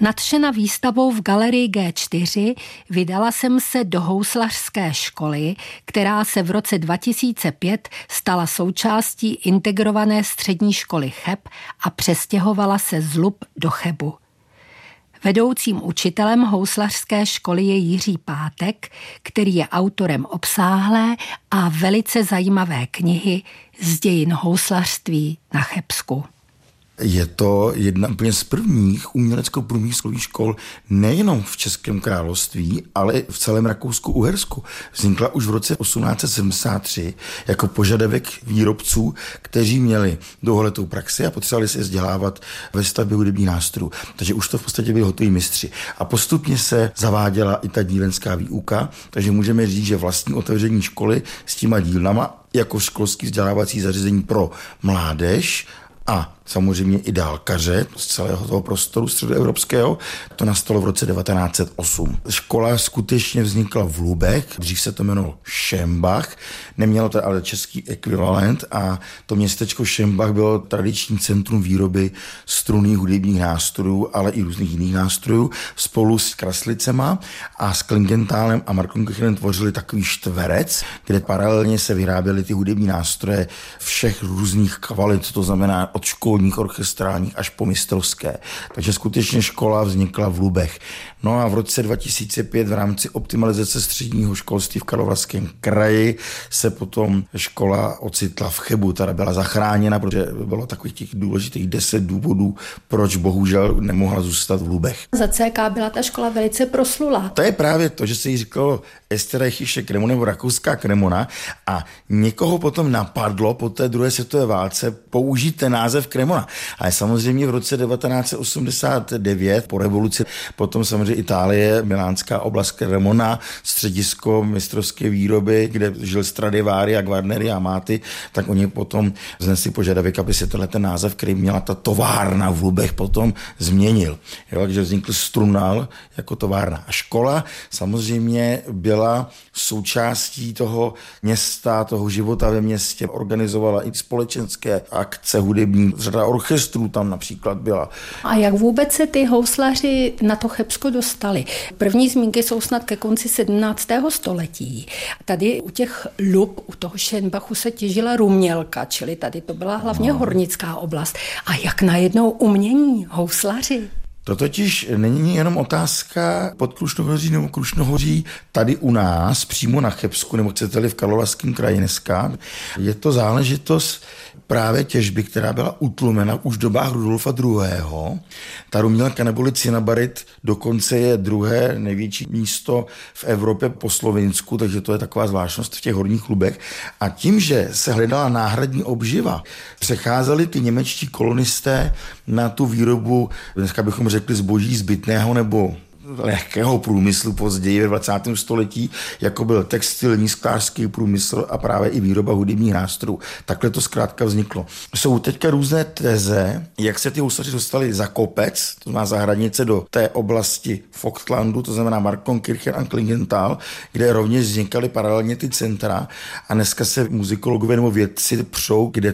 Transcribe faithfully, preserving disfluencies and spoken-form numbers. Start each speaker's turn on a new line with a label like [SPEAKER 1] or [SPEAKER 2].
[SPEAKER 1] Nadšena výstavou v galerii G čtyři vydala jsem se do houslařské školy, která se v roce dva tisíce pět stala součástí integrované střední školy Cheb a přestěhovala se z Lub do Chebu. Vedoucím učitelem houslařské školy je Jiří Pátek, který je autorem obsáhlé a velice zajímavé knihy z dějin houslařství na Chebsku.
[SPEAKER 2] Je to jedna úplně z prvních umělecko-průmyslových škol nejenom v Českém království, ale v celém Rakousku-Uhersku. Vznikla už v roce osmnáct set sedmdesát tři jako požadavek výrobců, kteří měli dlouholetou praxi a potřebovali se vzdělávat ve stavbě hudebních nástrojů. Takže už to v podstatě byli hotoví mistři. A postupně se zaváděla i ta dílenská výuka, takže můžeme říct, že vlastní otevření školy s těma dílnama jako školský vzdělávací zařízení pro mládež a samozřejmě i dálkaře z celého toho prostoru středoevropského. To nastalo v roce devatenáct set osm. Škola skutečně vznikla v Lubech, dřív se to jmenovalo Šembach, nemělo to ale český ekvivalent a to městečko Šembach bylo tradiční centrum výroby strunných hudebních nástrojů, ale i různých jiných nástrojů. Spolu s Kraslicema a s Klingentálem a Marklonkirchenem tvořili takový čtverec, kde paralelně se vyráběly ty hudební nástroje všech různých kvalit, to znamená od školních, orchestrálních až po mistrovské. Takže skutečně škola vznikla v Lubech. No a v roce dva tisíce pět v rámci optimalizace středního školství v Karlovarském kraji se potom škola ocitla v Chebu, teda byla zachráněna, protože bylo takových těch důležitých deset důvodů, proč bohužel nemohla zůstat v Lubech.
[SPEAKER 1] Za C K byla ta škola velice proslulá.
[SPEAKER 2] To je právě to, že se jí říkalo Österreichische Kremona nebo Rakouská Kremona a někoho potom napadlo po té druhé světové válce použít ten název Kremona. Ale samozřejmě v roce devatenáct set osmdesát devět po revoluci potom samozřejmě Itálie, milánská oblast Cremona, středisko mistrovské výroby, kde žil Stradivari a Guarneri a Amati, tak oni potom vznesli požadavek, aby se tenhle ten název, který měla ta továrna v Lubech, potom změnil. Jo, takže vznikl Strunal jako továrna. A škola samozřejmě byla součástí toho města, toho života ve městě, organizovala i společenské akce hudební, řada orchestrů tam například byla.
[SPEAKER 1] A jak vůbec se ty houslaři na to Chebsko dostali? První zmínky jsou snad ke konci sedmnáctého století. Tady u těch Lub, u toho Šenbachu se těžila rumělka, čili tady to byla hlavně no. hornická oblast. A jak najednou umění houslaři?
[SPEAKER 2] To totiž není jenom otázka pod Krušnohoří nebo Krušnohoří tady u nás, přímo na Chebsku, nebo chcete-li v Karlovarském kraji dneska. Je to záležitost právě těžby, která byla utlumena už v dobách Rudolfa druhého. Ta rumělka neboli cinabarit dokonce je druhé největší místo v Evropě po Slovinsku, takže to je taková zvláštnost v těch horních Lubech. A tím, že se hledala náhradní obživa, přecházeli ty němečtí kolonisté na tu výrobu, dneska bychom řekli zboží zbytného nebo lehkého průmyslu později ve dvacátém století, jako byl textilní, sklářský průmysl a právě i výroba hudebních nástrojů. Takhle to zkrátka vzniklo. Jsou teďka různé teze, jak se ty houslaři dostali za kopec, to znamená za hranice do té oblasti Vogtlandu, to znamená Marklonkirchen a Klingenthal, kde rovněž vznikaly paralelně ty centra a dneska se muzikologové nebo vědci přou, kde